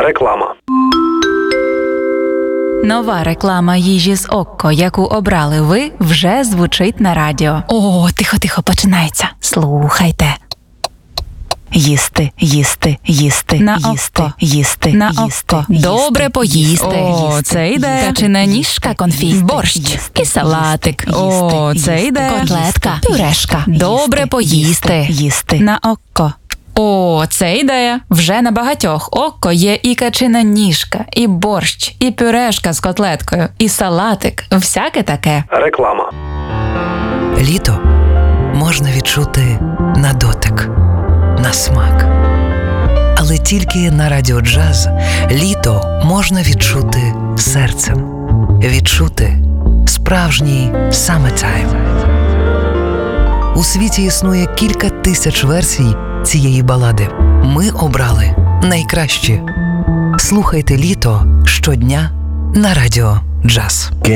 Реклама. Нова реклама їжі з Окко, яку обрали ви, вже звучить на радіо. О, тихо, починається. Слухайте. Їсти, їсти, їсти, На їсти, Окко. їсти, На їсти, Окко. їсти, Добре поїсти. їсти, О, це йде. Качина ніжка, конфіт, Борщ. І салатик. О, це йде. Котлетка, пюрешка. Добре поїсти. Їсти. На Окко. О, це ідея. Вже на багатьох Окко є і качина ніжка, і борщ, і пюрешка з котлеткою, і салатик, всяке таке. Реклама. Літо можна відчути на дотик, на смак. Але тільки на Радіо Джаз літо можна відчути серцем. Відчути справжній summertime. У світі існує кілька тисяч версій цієї балади. Ми обрали найкращі. Слухайте літо щодня на Радіо Джаз.